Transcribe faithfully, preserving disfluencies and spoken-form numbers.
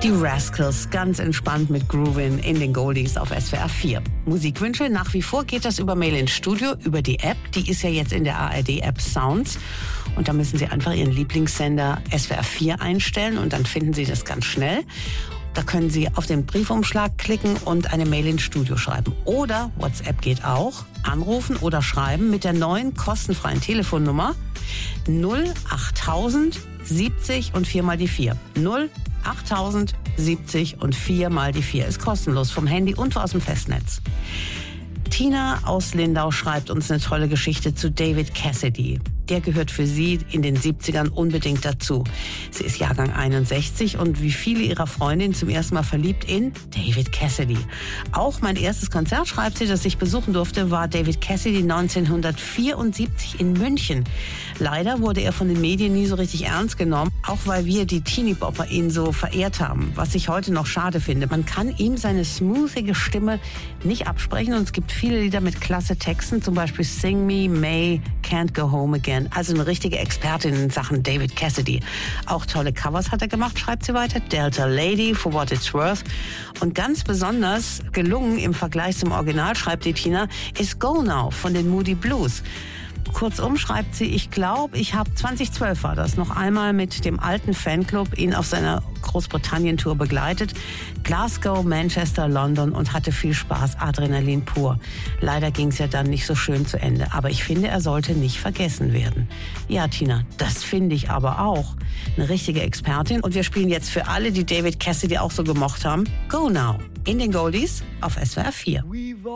Die Rascals, ganz entspannt mit Groovin in den Goldies auf S W R vier. Musikwünsche, nach wie vor geht das über Mail ins Studio, über die App. Die ist ja jetzt in der A R D-App Sounds. Und da müssen Sie einfach Ihren Lieblingssender S W R vier einstellen und dann finden Sie das ganz schnell. Da können Sie auf den Briefumschlag klicken und eine Mail ins Studio schreiben. Oder, WhatsApp geht auch, anrufen oder schreiben mit der neuen kostenfreien Telefonnummer null achttausend siebzig und vier mal die vier. null achttausend siebzig und vier mal die vier ist kostenlos vom Handy und aus dem Festnetz. Tina aus Lindau schreibt uns eine tolle Geschichte zu David Cassidy. Der gehört für sie in den siebzigern unbedingt dazu. Sie ist Jahrgang einundsechzig und wie viele ihrer Freundinnen zum ersten Mal verliebt in David Cassidy. Auch mein erstes Konzert, schreibt sie, das ich besuchen durfte, war David Cassidy neunzehnhundertvierundsiebzig in München. Leider wurde er von den Medien nie so richtig ernst genommen, auch weil wir, die Teenie-Bopper, ihn so verehrt haben, was ich heute noch schade finde. Man kann ihm seine smoothige Stimme nicht absprechen und es gibt viele Lieder mit klasse Texten, zum Beispiel Sing Me, May, Can't Go Home Again. Also eine richtige Expertin in Sachen David Cassidy. Auch tolle Covers hat er gemacht, schreibt sie weiter. Delta Lady, For What It's Worth. Und ganz besonders gelungen im Vergleich zum Original, schreibt die Tina, ist Go Now von den Moody Blues. Kurzum schreibt sie, ich glaube, ich habe zweitausendzwölf war das, noch einmal mit dem alten Fanclub ihn auf seiner Großbritannien-Tour begleitet. Glasgow, Manchester, London und hatte viel Spaß, Adrenalin pur. Leider ging es ja dann nicht so schön zu Ende, aber ich finde, er sollte nicht vergessen werden. Ja, Tina, das finde ich aber auch. Eine richtige Expertin. Und wir spielen jetzt für alle, die David Cassidy auch so gemocht haben, Go Now in den Goldies auf S W R vier.